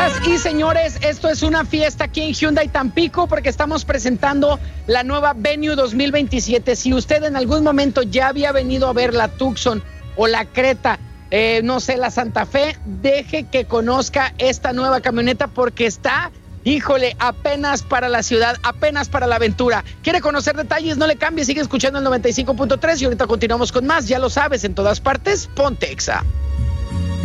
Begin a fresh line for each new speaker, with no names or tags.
Señoras y señores, esto es una fiesta aquí en Hyundai Tampico porque estamos presentando la nueva Venue 2027. Si usted en algún momento ya había venido a ver la Tucson o la Creta, no sé, la Santa Fe, deje que conozca esta nueva camioneta porque está, híjole, apenas para la ciudad, apenas para la aventura. ¿Quiere conocer detalles? No le cambie, sigue escuchando el 95.3 y ahorita continuamos con más. Ya lo sabes, en todas partes, ponte Exa.